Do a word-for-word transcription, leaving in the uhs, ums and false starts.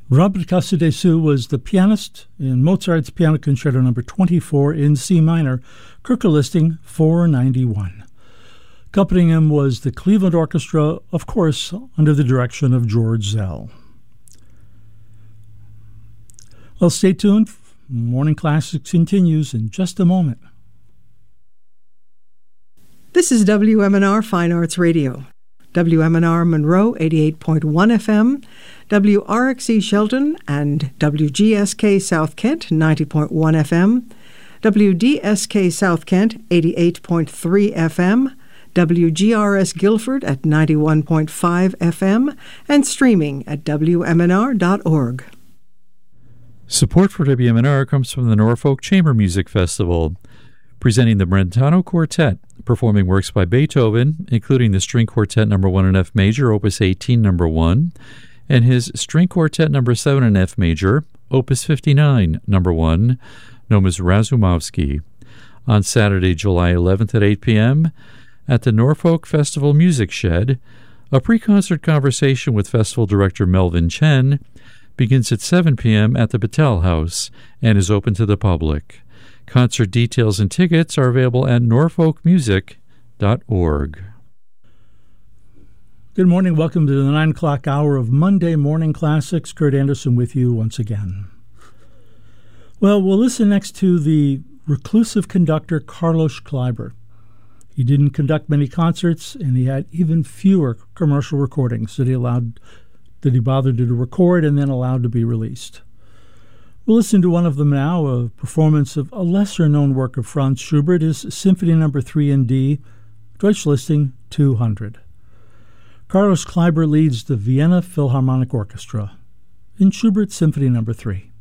Robert Casadesus was the pianist in Mozart's Piano Concerto number twenty-four in C minor, Kirker listing four ninety-one. Accompanying him was the Cleveland Orchestra, of course, under the direction of George Zell. Well, stay tuned. Morning Classics continues in just a moment. This is W M N R Fine Arts Radio. W M N R Monroe eighty-eight point one F M, W R X E Shelton and W G S K South Kent ninety point one F M, W D S K South Kent eighty-eight point three F M, W G R S Guilford at ninety-one point five F M, and streaming at W M N R dot org. Support for W M N R comes from the Norfolk Chamber Music Festival, presenting the Brentano Quartet, performing works by Beethoven, including the String Quartet number one in F major, Opus eighteen, number one, and his String Quartet number seven in F major, Opus fifty-nine, number one, known as Razumovsky, on Saturday, July eleventh at eight p.m. at the Norfolk Festival Music Shed. A pre-concert conversation with festival director Melvin Chen begins at seven p.m. at the Battelle House and is open to the public. Concert details and tickets are available at norfolk music dot org. Good morning. Welcome to the nine o'clock hour of Monday Morning Classics. Kurt Anderson with you once again. Well, we'll listen next to the reclusive conductor Carlos Kleiber. He didn't conduct many concerts, and he had even fewer commercial recordings that he allowed, that he bothered to record and then allowed to be released. We'll listen to one of them now, a performance of a lesser-known work of Franz Schubert, is Symphony number three in D, Deutsch listing two hundred. Carlos Kleiber leads the Vienna Philharmonic Orchestra in Schubert's Symphony number three.